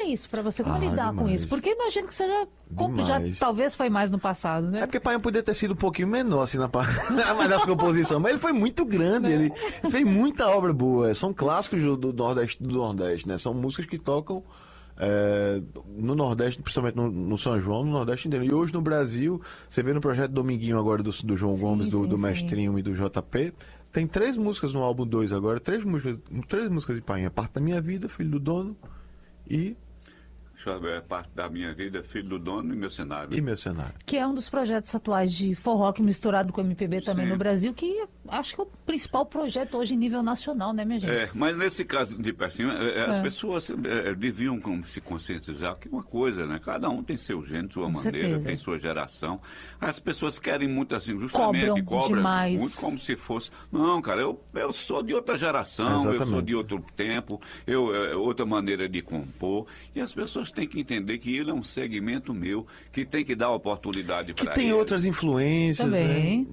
isso para você? Como lidar com demais. isso? Porque imagino que seja já Demais. talvez foi mais no passado, né? É porque Paião podia ter sido um pouquinho menor assim mas nas composições, mas ele foi muito grande, ele fez muita obra boa. São clássicos do Nordeste, né? São músicas que tocam no Nordeste, principalmente no São João, no Nordeste inteiro. E hoje no Brasil, você vê no projeto Dominguinho agora do João Gomes, do Mestrinho e do JP, tem 3 músicas no álbum 2 agora, 3 músicas de Painha. Parte da Minha Vida, Filho do Dono e... Deixa eu ver, parte da minha vida, Filho do Dono e Meu Cenário. E Meu Cenário. Que é um dos projetos atuais de forró rock misturado com MPB também no Brasil, que acho que é o principal projeto hoje em nível nacional, né, minha gente? Mas nesse caso de Persinho, as pessoas deviam se conscientizar que uma coisa, né? Cada um tem seu gênero, sua maneira, tem sua geração. As pessoas querem muito assim, justamente, cobram demais. muito como se fosse... Não, cara, eu sou de outra geração, Exatamente. eu sou de outro tempo, outra maneira de compor, e as pessoas têm que entender que ele é um segmento meu, que tem que dar oportunidade para ele. Que tem outras influências, também. né?